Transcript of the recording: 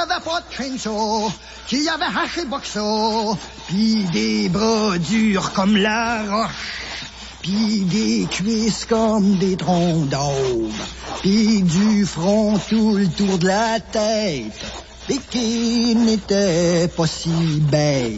avait pas de chainsaw, qui avait haché boxo, pis des bras durs comme la roche, pis des cuisses comme des troncs d'aube, pis du front tout le tour de la tête, et qui n'était pas si bête.